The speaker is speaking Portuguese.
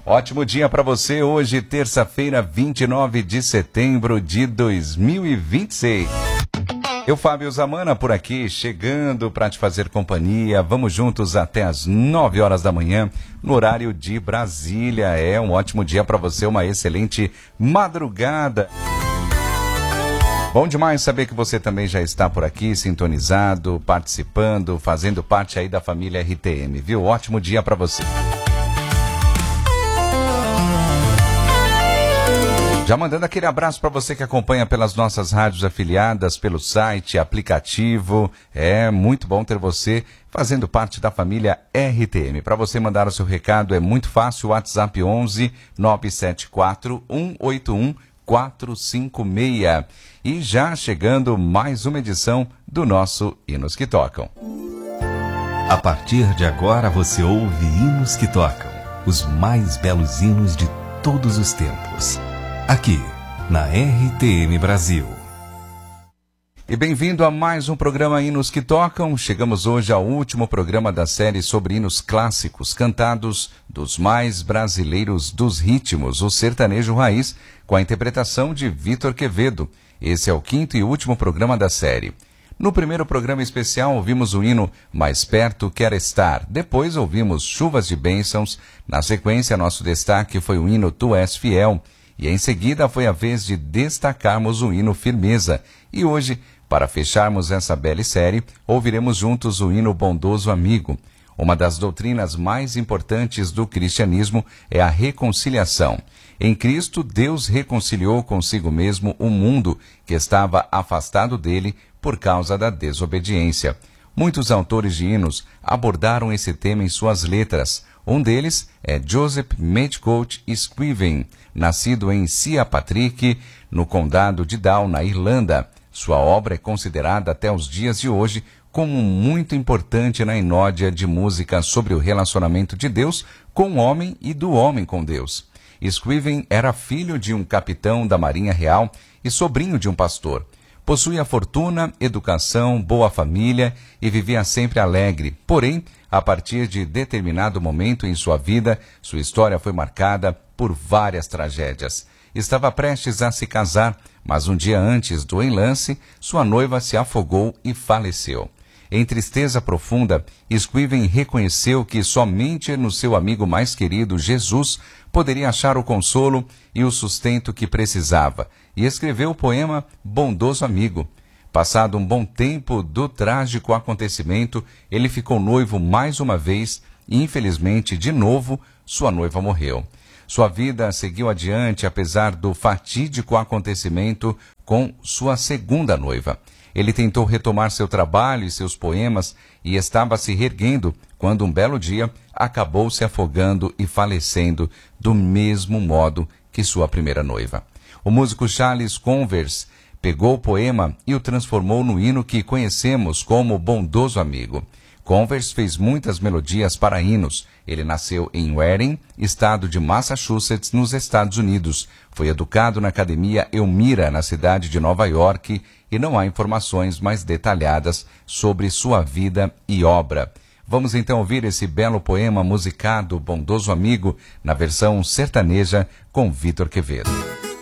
Ótimo dia para você hoje, terça-feira, 29 de setembro de 2026. Eu, Fábio Zamana, por aqui, chegando para te fazer companhia. Vamos juntos até as 9 horas da manhã, no horário de Brasília. É um ótimo dia para você, uma excelente madrugada. Bom demais saber que você também já está por aqui, sintonizado, participando, fazendo parte aí da família RTM, viu? Ótimo dia para você. Já mandando aquele abraço para você que acompanha pelas nossas rádios afiliadas, pelo site, aplicativo. É muito bom ter você fazendo parte da família RTM. Para você mandar o seu recado é muito fácil, WhatsApp 11 974 181 456. E já chegando mais uma edição do nosso Hinos que Tocam. A partir de agora você ouve Hinos que Tocam, os mais belos hinos de todos os tempos. Aqui, na RTM Brasil. E bem-vindo a mais um programa Hinos que Tocam. Chegamos hoje ao último programa da série sobre hinos clássicos cantados dos mais brasileiros dos ritmos, o sertanejo raiz, com a interpretação de Vitor Quevedo. Esse é o quinto e último programa da série. No primeiro programa especial ouvimos o hino Mais Perto Quero Estar. Depois ouvimos Chuvas de Bênçãos. Na sequência, nosso destaque foi o hino Tu És Fiel. E em seguida foi a vez de destacarmos o hino Firmeza. E hoje, para fecharmos essa bela série, ouviremos juntos o hino Bondoso Amigo. Uma das doutrinas mais importantes do cristianismo é a reconciliação. Em Cristo, Deus reconciliou consigo mesmo o mundo que estava afastado dele por causa da desobediência. Muitos autores de hinos abordaram esse tema em suas letras. Um deles é Joseph Medcote Scriven, nascido em Seapatrick, no condado de Down, na Irlanda. Sua obra é considerada até os dias de hoje como muito importante na inódia de música sobre o relacionamento de Deus com o homem e do homem com Deus. Scriven era filho de um capitão da Marinha Real e sobrinho de um pastor. Possuía fortuna, educação, boa família e vivia sempre alegre. Porém, a partir de determinado momento em sua vida, sua história foi marcada por várias tragédias. Estava prestes a se casar, mas um dia antes do enlace, sua noiva se afogou e faleceu. Em tristeza profunda, Scriven reconheceu que somente no seu amigo mais querido, Jesus, poderia achar o consolo e o sustento que precisava, e escreveu o poema Bondoso Amigo. Passado um bom tempo do trágico acontecimento, ele ficou noivo mais uma vez e, infelizmente, de novo, sua noiva morreu. Sua vida seguiu adiante apesar do fatídico acontecimento com sua segunda noiva. Ele tentou retomar seu trabalho e seus poemas e estava se reerguendo quando um belo dia acabou se afogando e falecendo do mesmo modo que sua primeira noiva. O músico Charles Converse pegou o poema e o transformou no hino que conhecemos como Bondoso Amigo. Converse fez muitas melodias para hinos. Ele nasceu em Warren, estado de Massachusetts, nos Estados Unidos. Foi educado na Academia Elmira, na cidade de Nova York, e não há informações mais detalhadas sobre sua vida e obra. Vamos então ouvir esse belo poema musicado Bondoso Amigo, na versão sertaneja com Vitor Quevedo.